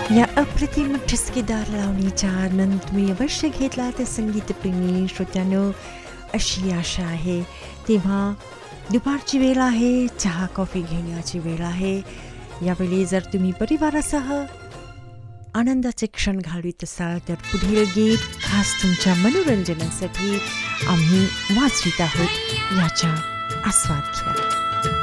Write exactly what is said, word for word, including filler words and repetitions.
या अप्रतिम ठसकेदार लावणीचा आनंद तुम्ही अवश्य घेतला तर संगीतप्रेमी श्रोत्यांनो, अशी आशा आहे. तेव्हा दुपारची वेळ आहे, चहा कॉफी घेण्याची वेळ आहे. यावेळी जर तुम्ही परिवारासह आनंदाचे क्षण घालवित असाल तर पुढील गीत खास तुमच्या मनोरंजनासाठी आम्ही वाजवित आहोत, याचा आस्वाद घ्या.